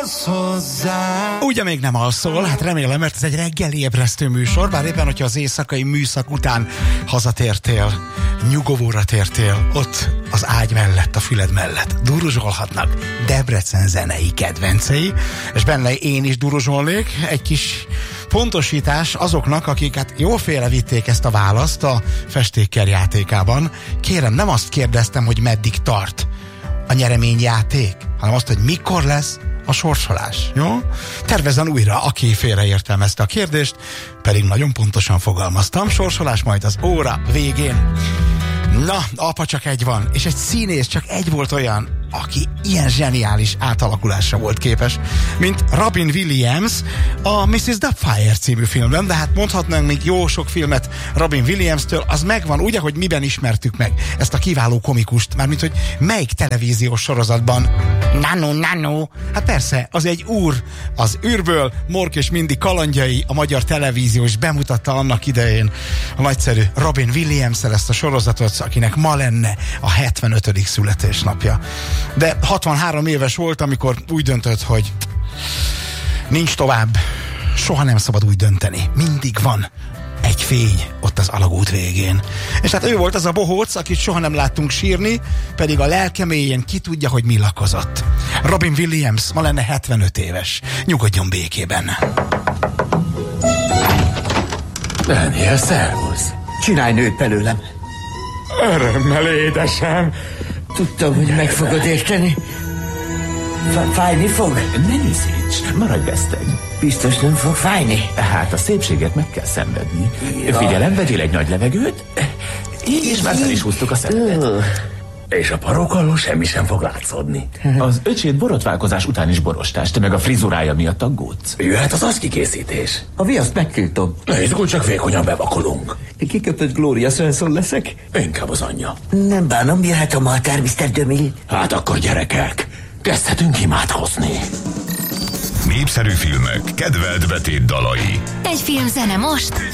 Ugye még nem alszol? Hát remélem, mert ez egy reggeli ébresztő műsor, bár éppen, hogyha az éjszakai műszak után hazatértél, nyugovóra tértél, ott az ágy mellett, a füled mellett duruzsolhatnak Debrecen zenei kedvencei, és benne én is duruzsolnék. Egy kis pontosítás azoknak, akik hát jól félrevitték ezt a választ a festékkel játékában. Kérem, nem azt kérdeztem, hogy meddig tart a nyereményjáték, hanem azt, hogy mikor lesz a sorsolás, jó? Tervezzen újra, aki félreértelmezte a kérdést, pedig nagyon pontosan fogalmaztam. Sorsolás majd az óra végén. Na, apa csak egy van, és egy színész csak egy volt olyan, aki ilyen zseniális átalakulásra volt képes, mint Robin Williams a Mrs. Doubtfire című filmben, de hát mondhatnánk még jó sok filmet Robin Williams-től, az megvan, ugye, hogy miben ismertük meg ezt a kiváló komikust, mármint, hogy melyik televíziós sorozatban. Nano. Hát persze, az egy úr az űrből, Mork és Mindy kalandjai, a magyar televízió is bemutatta annak idején a nagyszerű Robin Williams-el ezt a sorozatot, akinek ma lenne a 75. születésnapja. De 63 éves volt, amikor úgy döntött, hogy nincs tovább. Soha nem szabad úgy dönteni. Mindig van egy fény ott az alagút végén. És hát ő volt az a bohóc, akit soha nem láttunk sírni, pedig a lelke mélyén ki tudja, hogy mi lakozott. Robin Williams ma lenne 75 éves. Nyugodjon békében. Daniel, szervusz. Csinálj nőt belőlem. Örömmel, édesem. Tudtam, hogy meg fogod érteni. Fájni fog? Ne niszíts, maradj veszteg. Biztos nem fog fájni. Hát a szépséget meg kell szenvedni. Figyelem, vegyél egy nagy levegőt, és már fel is húztuk a szemedet. És a parok alól semmi sem fog látszódni. Az öcsét borotválkozás után is borostás, te meg a frizurája miatt aggódsz. Jöhet az kikészítés. A viaszt megtiltom. Ne izgulj, csak vékonyan bevakolunk. Kiköpött Gloria Svensson leszek? Inkább az anyja. Nem bánom, jöhet a maltár, Mr. DeMille. Hát akkor gyerekek, kezdhetünk imádkozni. Népszerű filmek, kedvelt betét dalai. Egy filmzene most